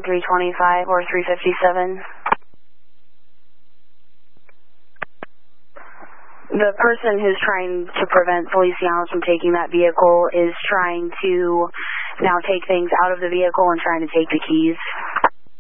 325 or 357. The person who's trying to prevent Felicianos from taking that vehicle is trying to now take things out of the vehicle and trying to take the keys.